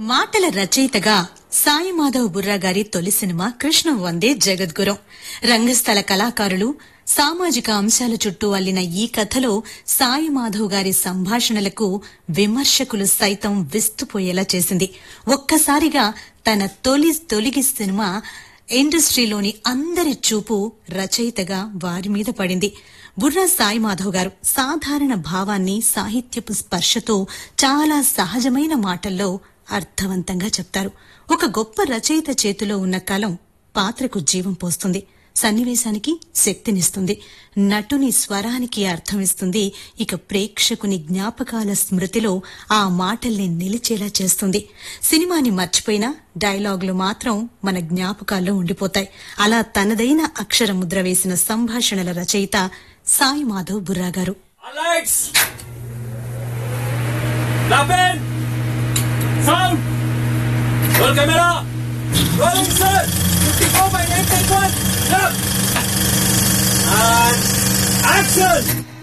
మాటల రచయితగా సాయి మాధవ్ బుర్రా గారి తొలి సినిమా కృష్ణం వందే జగద్గురం. రంగస్థల కళాకారులు, సామాజిక అంశాల చుట్టూ అల్లిన ఈ కథలో సాయి మాధవ్ గారి సంభాషణలకు విమర్శకులు సైతం విస్తుపోయేలా చేసింది. ఒక్కసారిగా తన తొలి సినిమా ఇండస్ట్రీలోని అందరి చూపు రచయితగా వారి మీద పడింది. బుర్రా సాయి మాధవ్ గారు సాధారణ భావాన్ని సాహిత్యపు స్పర్శతో చాలా సహజమైన మాటల్లో అర్థవంతంగా చెప్తారు. ఒక గొప్ప రచయిత చేతిలో ఉన్న కలం పాత్రకు జీవం పోస్తుంది, సన్నివేశానికి శక్తినిస్తుంది, నటుని స్వరానికి అర్థమిస్తుంది, ఇక ప్రేక్షకుని జ్ఞాపకాల స్మృతిలో ఆ మాటల్ని నిలిచేలా చేస్తుంది. సినిమాని మర్చిపోయినా డైలాగులు మాత్రం మన జ్ఞాపకాల్లో ఉండిపోతాయి. అలా తనదైన అక్షర ముద్ర వేసిన సంభాషణల రచయిత సాయి మాధవ్ బుర్రా గారు. Sound! Roll camera! Rolling, sir! 54 by 8 take 1! Look! And action!